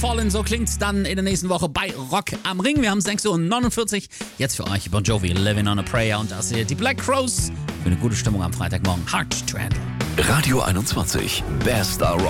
Fallen, so klingt's dann in der nächsten Woche bei Rock am Ring. Wir haben 6:49 Uhr. Jetzt für euch Bon Jovi, Living on a Prayer. Und das hier die Black Crows für eine gute Stimmung am Freitagmorgen. Hard to handle. Radio 21, Best Star Rock.